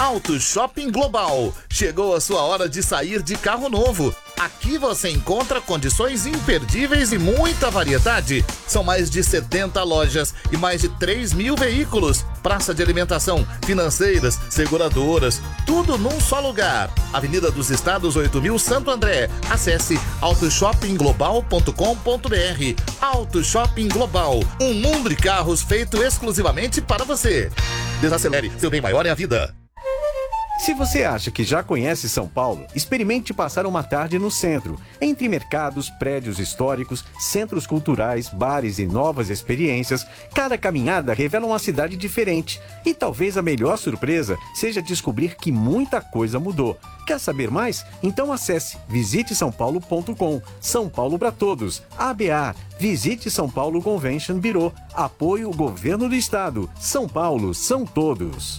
Auto Shopping Global. Chegou a sua hora de sair de carro novo. Aqui você encontra condições imperdíveis e muita variedade. São mais de 70 lojas e mais de 3.000 veículos. Praça de alimentação, financeiras, seguradoras, tudo num só lugar. Avenida dos Estados 8.000 Santo André. Acesse autoshoppingglobal.com.br. Auto Shopping Global, um mundo de carros feito exclusivamente para você. Desacelere, seu bem maior é a vida. Se você acha que já conhece São Paulo, experimente passar uma tarde no centro, entre mercados, prédios históricos, centros culturais, bares e novas experiências. Cada caminhada revela uma cidade diferente. E talvez a melhor surpresa seja descobrir que muita coisa mudou. Quer saber mais? Então acesse visitesaopaulo.com. São Paulo para todos. ABA. Visite São Paulo Convention Bureau. Apoio Governo do Estado. São Paulo são todos.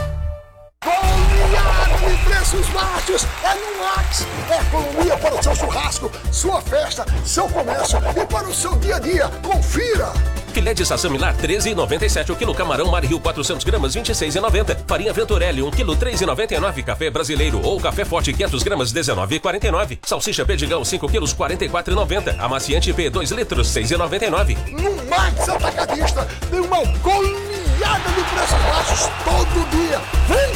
Preços baixos é no Max. É economia para o seu churrasco, sua festa, seu comércio e para o seu dia a dia. Confira! Filé de sassami lar, R$13,97 o quilo. Camarão Mar Rio, 400 gramas, R$26,90. Farinha Venturelli, 1 quilo, R$3,99. Café brasileiro ou café forte, 500 gramas, R$19,49. Salsicha Perdigão, 5 quilos, R$44,90. Amaciante P, 2 litros, R$6,99. No Max Atacadista tem uma goleada de preços baixos todo dia. Vem!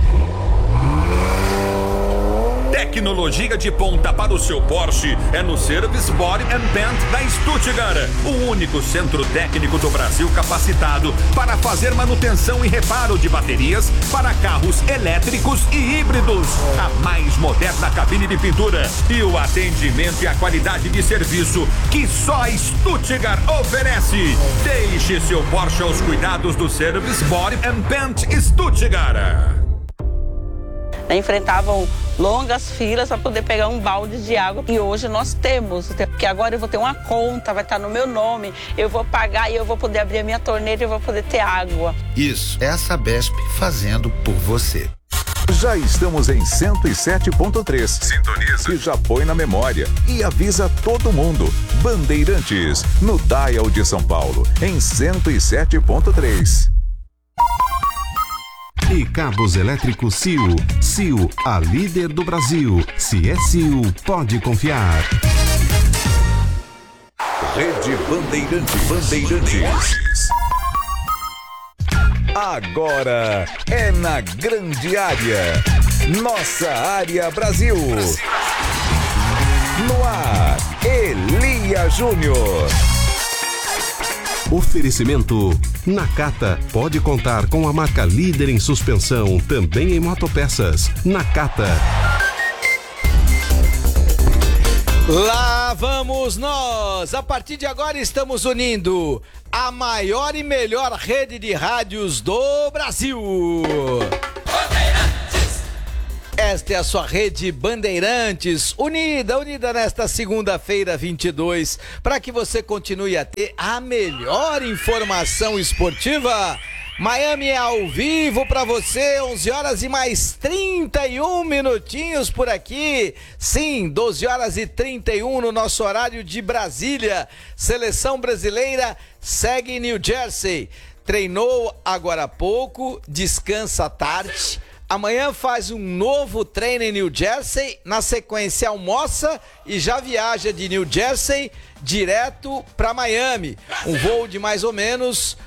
Tecnologia de ponta para o seu Porsche é no Service Body and Paint da Stuttgart, o único centro técnico do Brasil capacitado para fazer manutenção e reparo de baterias para carros elétricos e híbridos. A mais moderna cabine de pintura e o atendimento e a qualidade de serviço que só a Stuttgart oferece. Deixe seu Porsche aos cuidados do Service Body and Paint Stuttgart. Enfrentavam longas filas para poder pegar um balde de água. E hoje nós temos, porque agora eu vou ter uma conta, vai estar no meu nome, eu vou pagar e eu vou poder abrir a minha torneira e eu vou poder ter água. Isso é a Sabesp fazendo por você. Já estamos em 107.3. Sintoniza. E já põe na memória. E avisa todo mundo. Bandeirantes, no Dial de São Paulo, em 107.3. E cabos elétricos Sil. Sil, a líder do Brasil. Se é Sil, pode confiar. Rede Bandeirantes. Agora é na grande área. Nossa área Brasil. No ar, Elia Júnior. Oferecimento Nakata. Pode contar com a marca líder em suspensão, também em motopeças. Nakata. Lá vamos nós! A partir de agora estamos unindo a maior e melhor rede de rádios do Brasil. Esta é a sua rede Bandeirantes, unida nesta segunda-feira 22, para que você continue a ter a melhor informação esportiva. Miami é ao vivo para você, 11 horas e mais 31 minutinhos por aqui. Sim, 12 horas e 31 no nosso horário de Brasília. Seleção brasileira segue em New Jersey. Treinou agora há pouco, descansa à tarde. Amanhã faz um novo treino em New Jersey, na sequência almoça e já viaja de New Jersey direto para Miami. Um voo de mais ou menos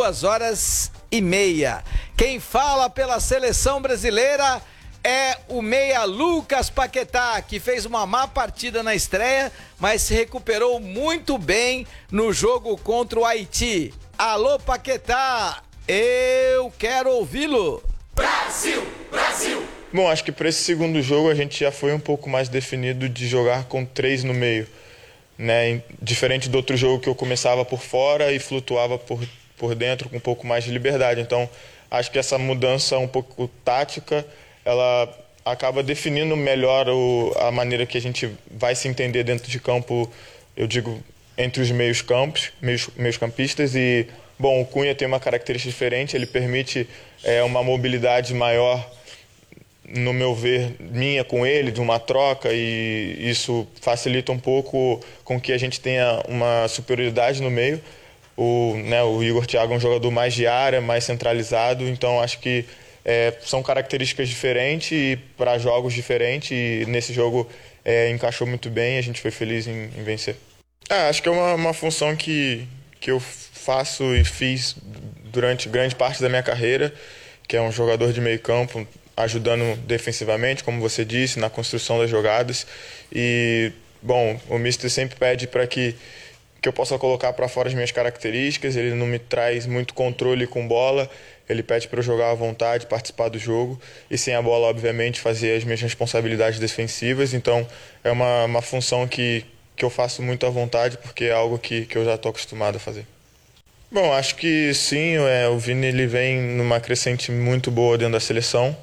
2h30. Quem fala pela seleção brasileira é o meia Lucas Paquetá, que fez uma má partida na estreia, mas se recuperou muito bem no jogo contra o Haiti. Alô, Paquetá, eu quero ouvi-lo. Brasil, Brasil! Bom, acho que para esse segundo jogo a gente já foi um pouco mais definido de jogar com 3 no meio, né? Diferente do outro jogo que eu começava por fora e flutuava por dentro com um pouco mais de liberdade. Então, acho que essa mudança um pouco tática, ela acaba definindo melhor a maneira que a gente vai se entender dentro de campo, eu digo, entre os meios-campistas. E, bom, o Cunha tem uma característica diferente, ele permite uma mobilidade maior, no meu ver, minha com ele, de uma troca, e isso facilita um pouco com que a gente tenha uma superioridade no meio. O Igor Thiago é um jogador mais de área, mais centralizado, então acho que são características diferentes e para jogos diferentes, e nesse jogo encaixou muito bem e a gente foi feliz em vencer. Acho que é uma função que eu faço e fiz durante grande parte da minha carreira, que é um jogador de meio campo, ajudando defensivamente, como você disse, na construção das jogadas. E, bom, o mister sempre pede para que eu possa colocar para fora as minhas características, ele não me traz muito controle com bola, ele pede para eu jogar à vontade, participar do jogo e sem a bola, obviamente, fazer as minhas responsabilidades defensivas. Então, é uma função que eu faço muito à vontade, porque é algo que eu já estou acostumado a fazer. Bom, acho que sim, o Vini ele vem numa crescente muito boa dentro da seleção.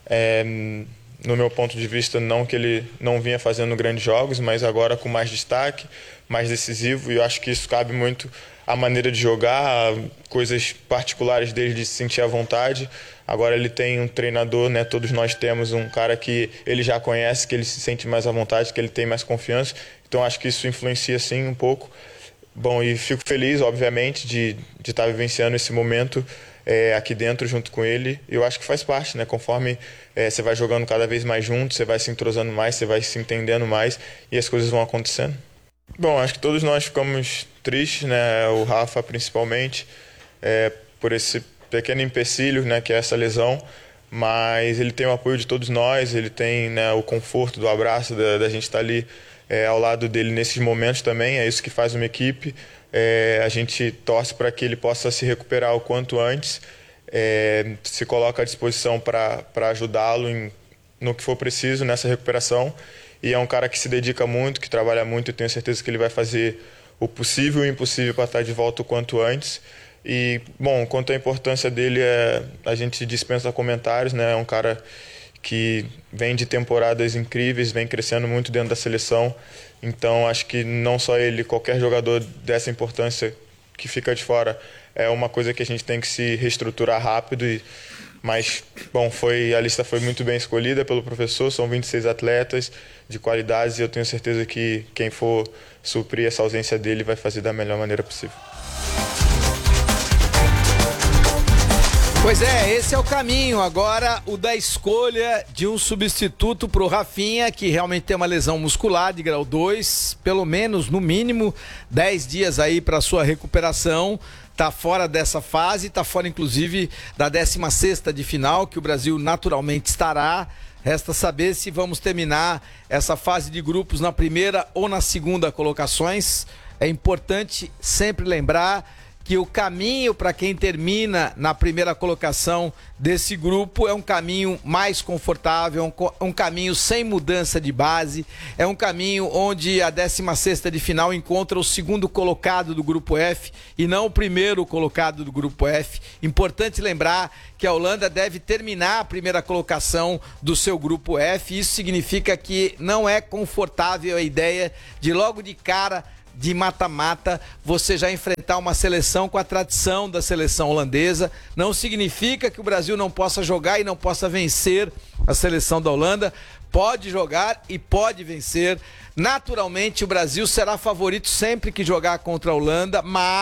No meu ponto de vista, não que ele não vinha fazendo grandes jogos, mas agora com mais destaque, mais decisivo, e eu acho que isso cabe muito à maneira de jogar, coisas particulares dele de se sentir à vontade. Agora ele tem um treinador, né? Todos nós temos um cara que ele já conhece, que ele se sente mais à vontade, que ele tem mais confiança. Então acho que isso influencia sim um pouco. Bom, e fico feliz, obviamente, de estar vivenciando esse momento aqui dentro junto com ele. Eu acho que faz parte, né? Conforme você vai jogando cada vez mais junto, você vai se entrosando mais, você vai se entendendo mais e as coisas vão acontecendo. Bom, acho que todos nós ficamos tristes, né? O Rafa principalmente, por esse pequeno empecilho, né? Que é essa lesão, mas ele tem o apoio de todos nós, ele tem, né, o conforto do abraço, da gente estar ali ao lado dele nesses momentos também. É isso que faz uma equipe. A gente torce para que ele possa se recuperar o quanto antes, se coloca à disposição para ajudá-lo no que for preciso nessa recuperação. E é um cara que se dedica muito, que trabalha muito, e tenho certeza que ele vai fazer o possível e o impossível para estar de volta o quanto antes. E, bom, quanto à importância dele, a gente dispensa comentários, né? É um cara que vem de temporadas incríveis, vem crescendo muito dentro da seleção. Então, acho que não só ele, qualquer jogador dessa importância que fica de fora, é uma coisa que a gente tem que se reestruturar rápido. Mas, bom, a lista foi muito bem escolhida pelo professor, são 26 atletas de qualidades e eu tenho certeza que quem for suprir essa ausência dele vai fazer da melhor maneira possível. Pois esse é o caminho. Agora, o da escolha de um substituto para o Rafinha, que realmente tem uma lesão muscular de grau 2, pelo menos, no mínimo, 10 dias aí para sua recuperação. Tá fora dessa fase, tá fora inclusive da 16ª de final, que o Brasil naturalmente estará. Resta saber se vamos terminar essa fase de grupos na primeira ou na segunda colocações. É importante sempre lembrar que o caminho para quem termina na primeira colocação desse grupo é um caminho mais confortável, um caminho sem mudança de base, é um caminho onde a 16ª de final encontra o segundo colocado do grupo F e não o primeiro colocado do grupo F. Importante lembrar que a Holanda deve terminar a primeira colocação do seu grupo F. Isso significa que não é confortável a ideia de logo de cara, de mata-mata, você já enfrentar uma seleção com a tradição da seleção holandesa. Não significa que o Brasil não possa jogar e não possa vencer a seleção da Holanda. Pode jogar e pode vencer. Naturalmente, o Brasil será favorito sempre que jogar contra a Holanda,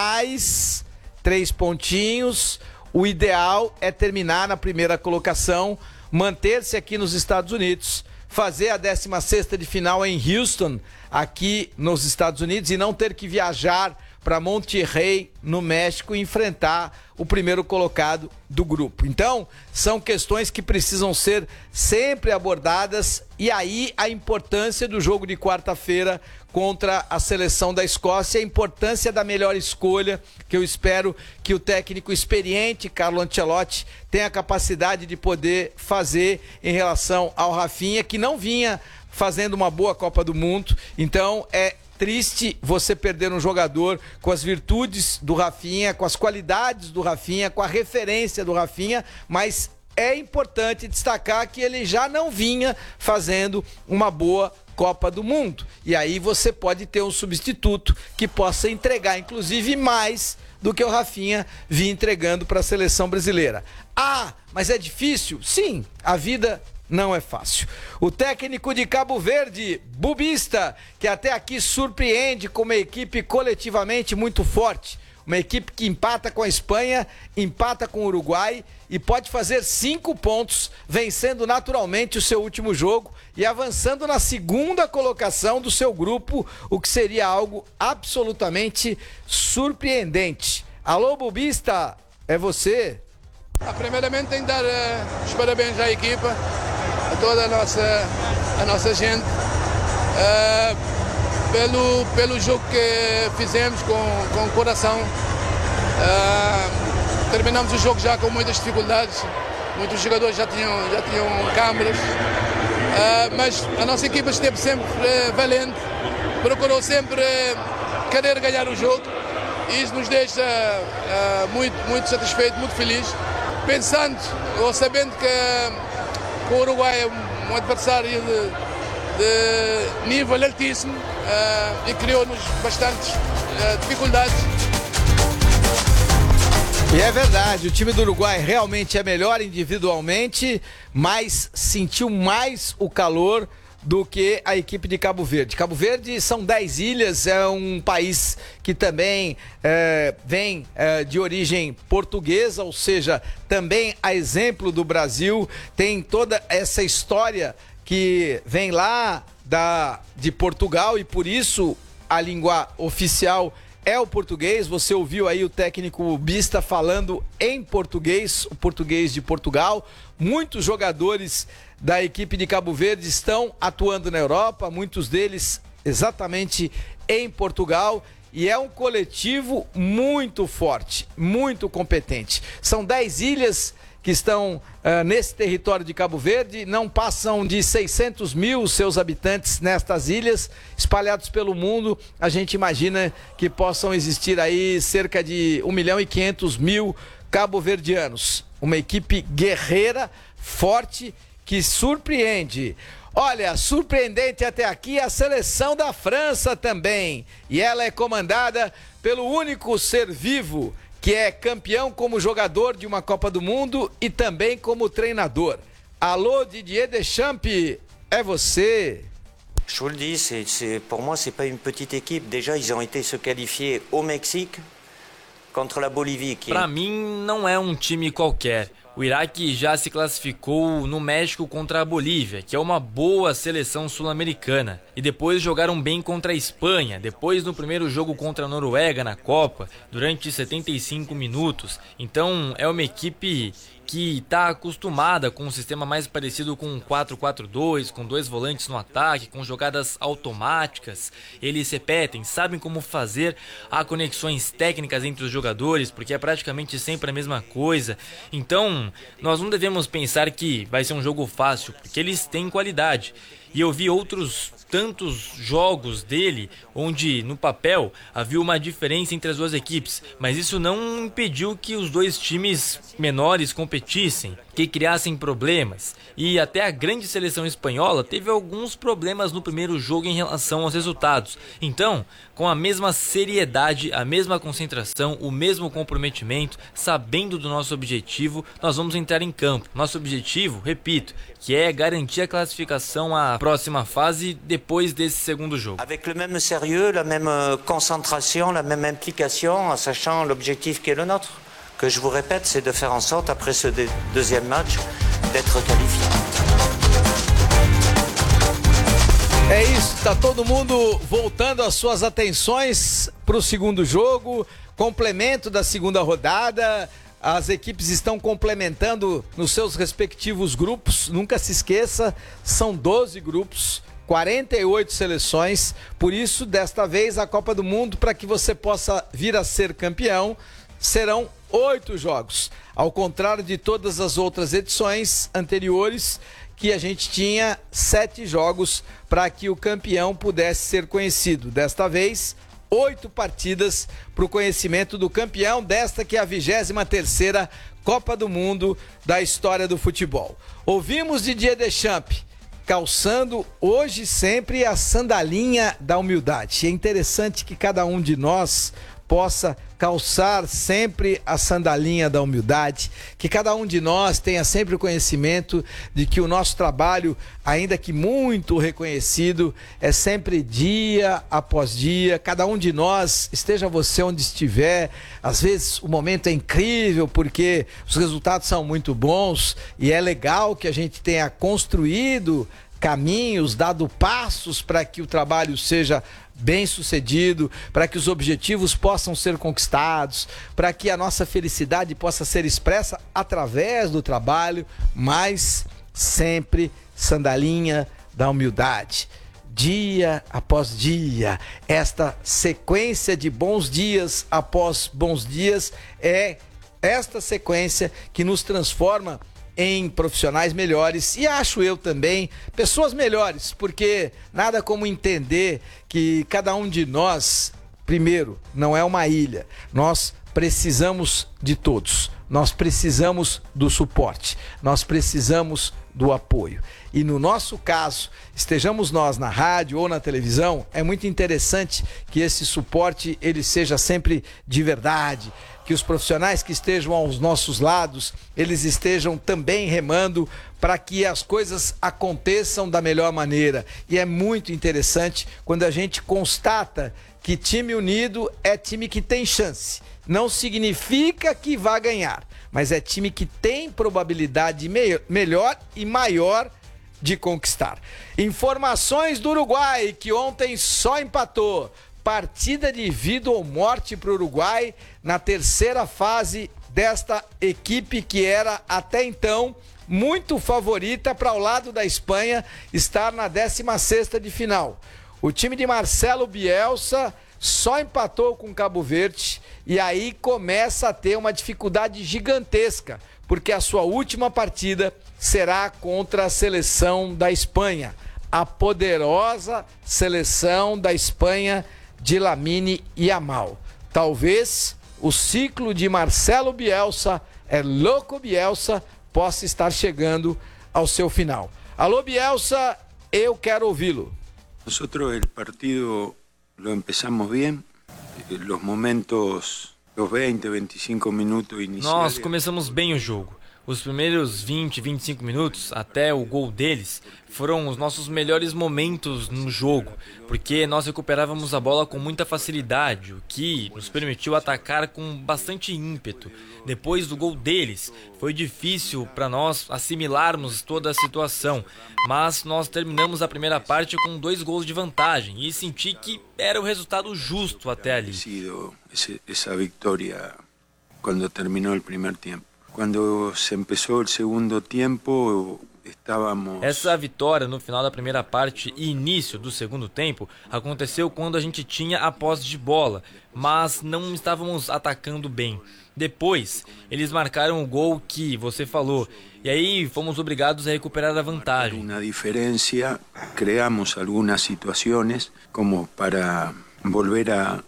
mas 3 pontinhos. O ideal é terminar na primeira colocação, manter-se aqui nos Estados Unidos, fazer a 16ª de final em Houston, aqui nos Estados Unidos, e não ter que viajar para Monterrey, no México, e enfrentar o primeiro colocado do grupo. Então, são questões que precisam ser sempre abordadas, e aí a importância do jogo de quarta-feira contra a seleção da Escócia, a importância da melhor escolha, que eu espero que o técnico experiente, Carlo Ancelotti, tenha a capacidade de poder fazer em relação ao Rafinha, que não vinha fazendo uma boa Copa do Mundo. Então é triste você perder um jogador com as virtudes do Rafinha, com as qualidades do Rafinha, com a referência do Rafinha, mas é importante destacar que ele já não vinha fazendo uma boa Copa do Mundo. E aí você pode ter um substituto que possa entregar, inclusive, mais do que o Rafinha vinha entregando para a seleção brasileira. Ah, mas é difícil? Sim, a vida não é fácil. O técnico de Cabo Verde, Bubista, que até aqui surpreende com uma equipe coletivamente muito forte. Uma equipe que empata com a Espanha, empata com o Uruguai e pode fazer 5 pontos, vencendo naturalmente o seu último jogo e avançando na segunda colocação do seu grupo, o que seria algo absolutamente surpreendente. Alô, Bubista, é você? Primeiramente tenho que dar os parabéns à equipa, a toda a nossa gente, pelo jogo que fizemos com o coração. Terminamos o jogo já com muitas dificuldades, muitos jogadores já tinham câmeras, mas a nossa equipa esteve sempre valente, procurou sempre querer ganhar o jogo e isso nos deixa muito satisfeito, muito feliz, pensando ou sabendo que o Uruguai é um adversário de nível altíssimo e criou-nos bastantes dificuldades. E é verdade, o time do Uruguai realmente é melhor individualmente, mas sentiu mais o calor do que a equipe de Cabo Verde. Cabo Verde são 10 ilhas, é um país que também vem de origem portuguesa, ou seja, também a exemplo do Brasil, tem toda essa história que vem lá de Portugal e por isso a língua oficial é o português. Você ouviu aí o técnico Bista falando em português, o português de Portugal. Muitos jogadores da equipe de Cabo Verde estão atuando na Europa, muitos deles exatamente em Portugal, e é um coletivo muito forte, muito competente. São 10 ilhas que estão nesse território de Cabo Verde, não passam de 600 mil seus habitantes nestas ilhas, espalhados pelo mundo. A gente imagina que possam existir aí cerca de 1.500.000 cabo-verdianos. Uma equipe guerreira, forte, que surpreende. Olha, surpreendente até aqui a seleção da França também. E ela é comandada pelo único ser vivo que é campeão como jogador de uma Copa do Mundo e também como treinador. Alô, Didier Deschamps, é você. Je vous le dis, pour moi, c'est pas une petite équipe. Déjà, ils ont été se qualifier au Mexique contre la Bolívie. Para mim, não é um time qualquer. O Iraque já se classificou no México contra a Bolívia, que é uma boa seleção sul-americana. E depois jogaram bem contra a Espanha, depois no primeiro jogo contra a Noruega na Copa, durante 75 minutos. Então é uma equipe que está acostumada com um sistema mais parecido com um 4-4-2, com 2 volantes no ataque, com jogadas automáticas. Eles repetem, sabem como fazer, há conexões técnicas entre os jogadores, porque é praticamente sempre a mesma coisa. Então, nós não devemos pensar que vai ser um jogo fácil, porque eles têm qualidade. E eu vi outros tantos jogos dele, onde no papel havia uma diferença entre as duas equipes, mas isso não impediu que os dois times menores competissem, que criassem problemas. E até a grande seleção espanhola teve alguns problemas no primeiro jogo em relação aos resultados. Então, com a mesma seriedade, a mesma concentração, o mesmo comprometimento, sabendo do nosso objetivo, nós vamos entrar em campo. Nosso objetivo, repito, que é garantir a classificação à próxima fase depois desse segundo jogo. Avec le même sérieux, la même concentration, la même implication, en sachant l'objectif qui est le nôtre, que je vous répète, c'est de faire en sorte, après ce deuxième match, d'être qualifié. É isso, tá todo mundo voltando as suas atenções para o segundo jogo, complemento da segunda rodada. As equipes estão complementando nos seus respectivos grupos. Nunca se esqueça, são 12 grupos, 48 seleções. Por isso, desta vez, a Copa do Mundo, para que você possa vir a ser campeão, serão 8 jogos. Ao contrário de todas as outras edições anteriores, que a gente tinha 7 jogos para que o campeão pudesse ser conhecido. Desta vez, 8 partidas para o conhecimento do campeão desta que é a 23ª Copa do Mundo da história do futebol. Ouvimos Didier Deschamps calçando hoje sempre a sandalinha da humildade. É interessante que cada um de nós possa calçar sempre a sandalinha da humildade, que cada um de nós tenha sempre o conhecimento de que o nosso trabalho, ainda que muito reconhecido, é sempre dia após dia. Cada um de nós, esteja você onde estiver, às vezes o momento é incrível porque os resultados são muito bons e é legal que a gente tenha construído caminhos, dado passos para que o trabalho seja bem sucedido, para que os objetivos possam ser conquistados, para que a nossa felicidade possa ser expressa através do trabalho, mas sempre sandalinha da humildade. Dia após dia, esta sequência de bons dias após bons dias é esta sequência que nos transforma em profissionais melhores e acho eu também pessoas melhores, porque nada como entender que cada um de nós, primeiro, não é uma ilha, nós precisamos de todos, nós precisamos do suporte, nós precisamos do apoio. E no nosso caso, estejamos nós na rádio ou na televisão, é muito interessante que esse suporte ele seja sempre de verdade, que os profissionais que estejam aos nossos lados, eles estejam também remando para que as coisas aconteçam da melhor maneira. E é muito interessante quando a gente constata que time unido é time que tem chance. Não significa que vá ganhar, mas é time que tem probabilidade melhor e maior de conquistar. Informações do Uruguai, que ontem só empatou. Partida de vida ou morte para o Uruguai na terceira fase desta equipe que era até então muito favorita para o lado da Espanha estar na 16ª de final. O time de Marcelo Bielsa só empatou com Cabo Verde e aí começa a ter uma dificuldade gigantesca, porque a sua última partida será contra a seleção da Espanha, a poderosa seleção da Espanha de Lamine Yamal. Talvez o ciclo de Marcelo Bielsa, louco Bielsa, possa estar chegando ao seu final. Alô Bielsa, eu quero ouvi-lo. Nosotros el partido lo empezamos bien, los momentos, los 20, 25 minutos iniciales. Nós começamos bem o jogo. Os primeiros 20, 25 minutos, até o gol deles, foram os nossos melhores momentos no jogo, porque nós recuperávamos a bola com muita facilidade, o que nos permitiu atacar com bastante ímpeto. Depois do gol deles, foi difícil para nós assimilarmos toda a situação, mas nós terminamos a primeira parte com 2 gols de vantagem e senti que era o resultado justo até ali. Essa vitória quando terminou o primeiro tempo. Quando se começou o segundo tempo, estávamos... Essa vitória no final da primeira parte e início do segundo tempo aconteceu quando a gente tinha a posse de bola, mas não estávamos atacando bem. Depois, eles marcaram o gol que você falou, e aí fomos obrigados a recuperar a vantagem. Uma diferença, criamos algumas situações como para volver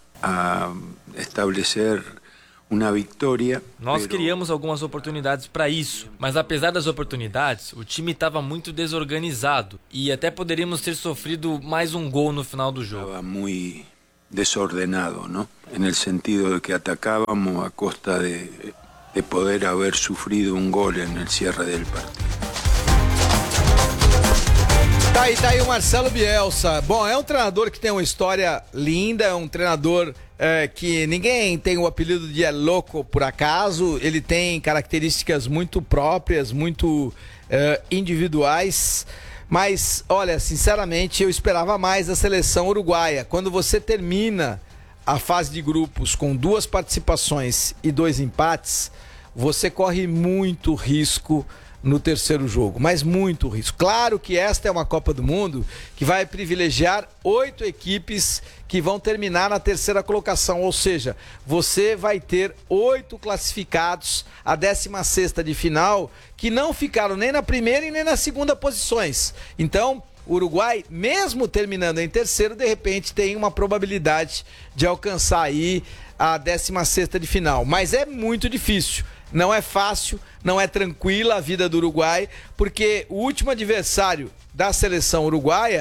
a estabelecer uma vitória. Nós criamos algumas oportunidades para isso, mas apesar das oportunidades, o time estava muito desorganizado e até poderíamos ter sofrido mais um gol no final do jogo. Estava muito desordenado, ¿no? En el sentido de que atacábamos a costa de poder haber sufrido un gol en el cierre del partido. Tá aí o Marcelo Bielsa. Bom, é um treinador que tem uma história linda, é um treinador que ninguém tem o apelido de louco por acaso. Ele tem características muito próprias, muito individuais. Mas, olha, sinceramente, eu esperava mais da seleção uruguaia. Quando você termina a fase de grupos com 2 participações e 2 empates, você corre muito risco no terceiro jogo, mas muito risco. Claro que esta é uma Copa do Mundo que vai privilegiar 8 equipes que vão terminar na terceira colocação, ou seja, você vai ter 8 classificados à 16ª de final que não ficaram nem na primeira e nem na segunda posições. Então, o Uruguai, mesmo terminando em terceiro, de repente tem uma probabilidade de alcançar aí a 16ª de final, mas é muito difícil. Não é fácil, não é tranquila a vida do Uruguai, porque o último adversário da seleção uruguaia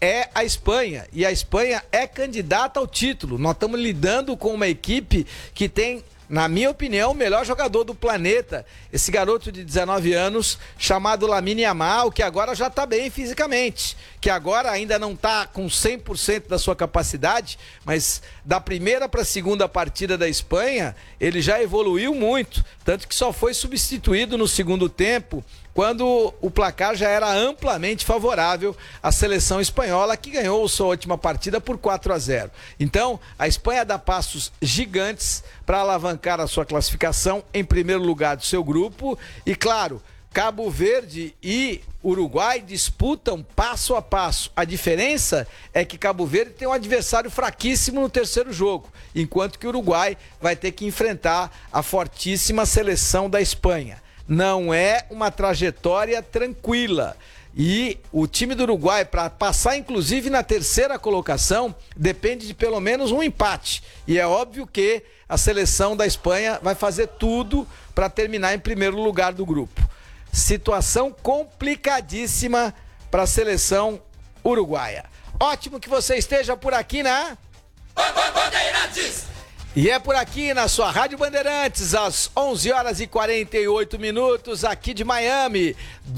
é a Espanha, e a Espanha é candidata ao título. Nós estamos lidando com uma equipe que tem, na minha opinião, o melhor jogador do planeta, esse garoto de 19 anos chamado Lamine Yamal, que agora já está bem fisicamente, que agora ainda não está com 100% da sua capacidade, mas da primeira para a segunda partida da Espanha, ele já evoluiu muito, tanto que só foi substituído no segundo tempo, quando o placar já era amplamente favorável à seleção espanhola, que ganhou sua última partida por 4-0. Então, a Espanha dá passos gigantes para alavancar a sua classificação em primeiro lugar do seu grupo. E, claro, Cabo Verde e Uruguai disputam passo a passo. A diferença é que Cabo Verde tem um adversário fraquíssimo no terceiro jogo, enquanto que o Uruguai vai ter que enfrentar a fortíssima seleção da Espanha. Não é uma trajetória tranquila. E o time do Uruguai, para passar inclusive na terceira colocação, depende de pelo menos um empate. E é óbvio que a seleção da Espanha vai fazer tudo para terminar em primeiro lugar do grupo. Situação complicadíssima para a seleção uruguaia. Ótimo que você esteja por aqui na... E é por aqui na sua Rádio Bandeirantes, às 11h48, aqui de Miami,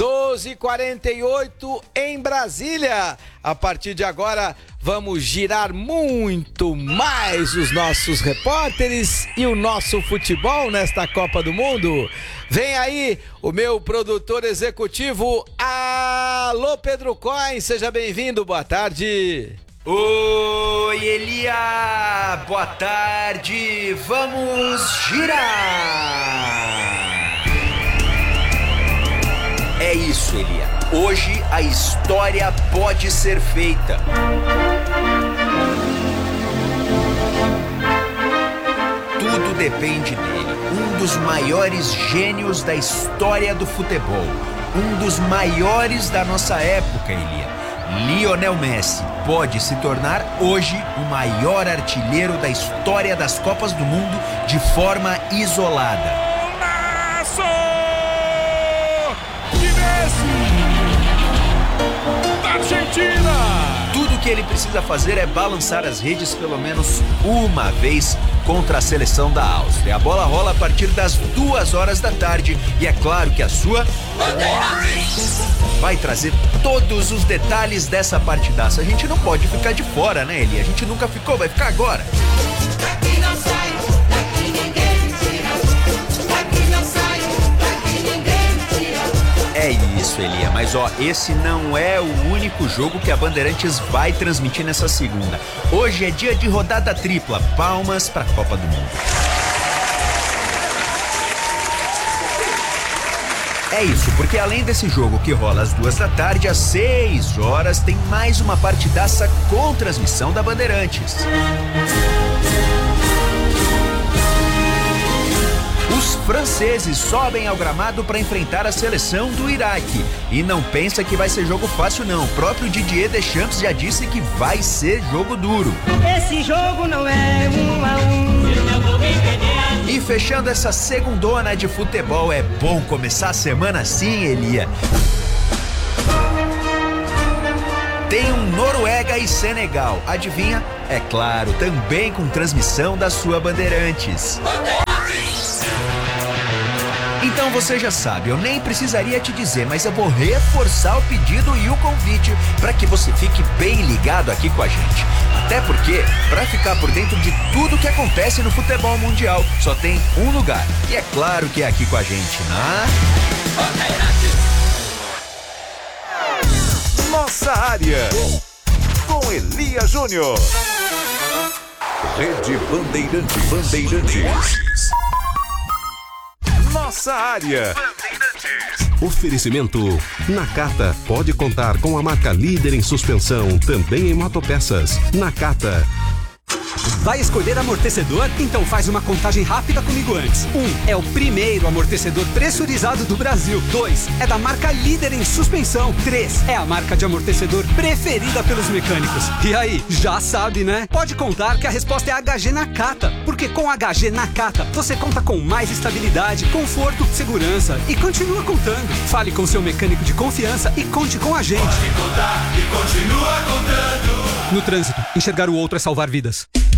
12h48 em Brasília. A partir de agora, vamos girar muito mais os nossos repórteres e o nosso futebol nesta Copa do Mundo. Vem aí o meu produtor executivo, alô Pedro Coin, seja bem-vindo, boa tarde. Oi, Elia! Boa tarde! Vamos girar! É isso, Elia. Hoje a história pode ser feita. Tudo depende dele. Um dos maiores gênios da história do futebol. Um dos maiores da nossa época, Elia. Lionel Messi pode se tornar hoje o maior artilheiro da história das Copas do Mundo de forma isolada. Golaço de Messi da Argentina! Tudo que ele precisa fazer é balançar as redes pelo menos uma vez contra a seleção da Áustria. A bola rola a partir das 2h da tarde e é claro que a sua vai trazer todos os detalhes dessa partidaça. A gente não pode ficar de fora, né, Eli? A gente nunca ficou, vai ficar agora. Daqui não sai, daqui ninguém tira. Daqui não sai, daqui ninguém tira. É isso, Elia, mas esse não é o único jogo que a Bandeirantes vai transmitir nessa segunda. Hoje é dia de rodada tripla, palmas pra Copa do Mundo. É isso, porque além desse jogo que rola às 2h da tarde, às 6h tem mais uma partidaça com transmissão da Bandeirantes. Os franceses sobem ao gramado para enfrentar a seleção do Iraque. E não pensa que vai ser jogo fácil não. O próprio Didier Deschamps já disse que vai ser jogo duro. Esse jogo não é 1-1. E fechando essa segundona de futebol, é bom começar a semana assim, Elia. Tem um Noruega e Senegal. Adivinha? É claro, também com transmissão da sua Bandeirantes. Então você já sabe, eu nem precisaria te dizer, mas eu vou reforçar o pedido e o convite para que você fique bem ligado aqui com a gente. Até porque, para ficar por dentro de tudo que acontece no futebol mundial, só tem um lugar. E é claro que é aqui com a gente, né? Nossa área, com Elia Júnior. Rede Bandeirantes. Nossa área. Oferecimento. Nakata pode contar com a marca líder em suspensão, também em motopeças. Nakata. Vai escolher amortecedor? Então faz uma contagem rápida comigo antes. 1. É o primeiro amortecedor pressurizado do Brasil. 2. É da marca líder em suspensão. 3. É a marca de amortecedor preferida pelos mecânicos. E aí, já sabe, né? Pode contar que a resposta é HG Nakata, porque com HG Nakata você conta com mais estabilidade, conforto, segurança e continua contando. Fale com seu mecânico de confiança e conte com a gente. Pode contar e continua contando. No trânsito, enxergar o outro é salvar vidas.